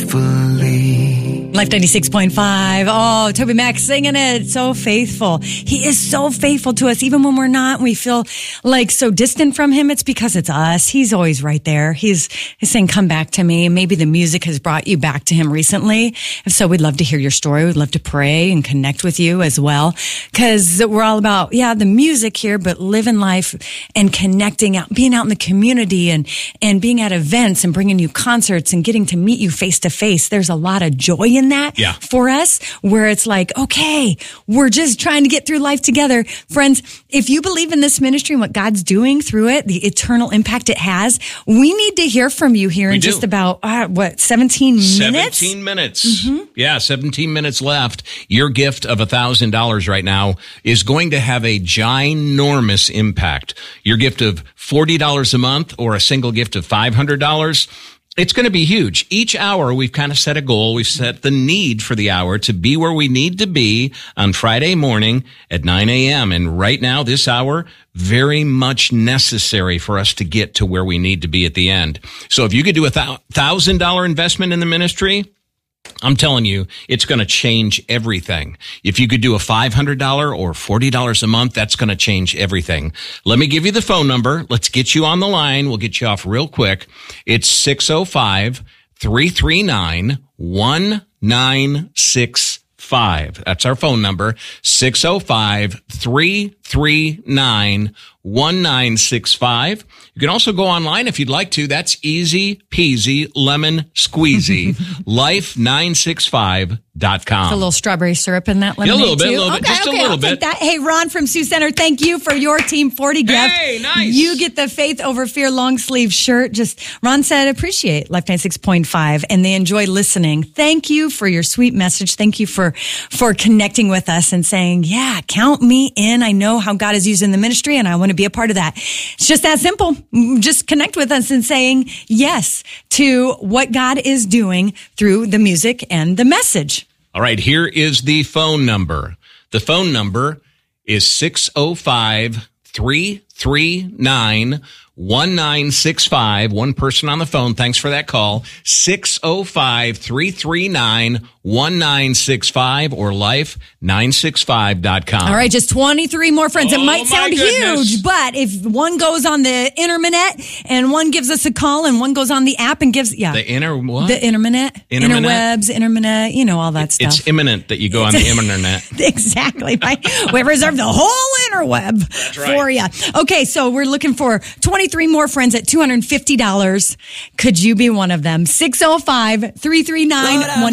faithfully. Life 96.5. Oh, Toby Mac singing it. So faithful. He is so faithful to us. Even when we're not, we feel like so distant from him. It's because it's us. He's always right there. He's saying, come back to me. Maybe the music has brought you back to him recently. If so, we'd love to hear your story. We'd love to pray and connect with you as well. Cause we're all about, the music here, but living life and connecting out, being out in the community and being at events and bringing you concerts and getting to meet you face to face. There's a lot of joy in that for us, where it's like, okay, we're just trying to get through life together. Friends, if you believe in this ministry and what God's doing through it, the eternal impact it has, we need to hear from you here in just about, 17 minutes? 17 minutes. Mm-hmm. Yeah, 17 minutes left. Your gift of $1,000 right now is going to have a ginormous impact. Your gift of $40 a month or a single gift of $500, it's going to be huge. Each hour, we've kind of set a goal. We've set the need for the hour to be where we need to be on Friday morning at 9 a.m. And right now, this hour, very much necessary for us to get to where we need to be at the end. So if you could do a $1,000 investment in the ministry, I'm telling you, it's going to change everything. If you could do a $500 or $40 a month, that's going to change everything. Let me give you the phone number. Let's get you on the line. We'll get you off real quick. It's 605-339-1965. That's our phone number, 605-339-1965. You can also go online if you'd like to. That's easy peasy lemon squeezy. Life965.com. A little strawberry syrup in that lemonade, a little bit, too? a little bit, just a little I'll bit. Take that. Hey, Ron from Sioux Center, thank you for your Team 40 gift. Hey, nice. You get the Faith Over Fear long sleeve shirt. Ron said, appreciate Life 96.5, and they enjoy listening. Thank you for your sweet message. Thank you for connecting with us and saying, count me in. I know how God is using the ministry, and I want to be a part of that. It's just that simple. Just connect with us and saying yes to what God is doing through the music and the message. All right, here is the phone number. The phone number is 605-339-1965. One person on the phone. Thanks for that call. 605-339-1965 or life965.com. All right, just 23 more friends. It might sound huge, but if one goes on the internet and one gives us a call and one goes on the app and gives, The what? The internet. Interwebs, internet, all that stuff. It's imminent that you go on the internet. Exactly. We reserve the whole interweb for you. Okay, so we're looking for 23 more friends at $250. Could you be one of them? 605-339-1965.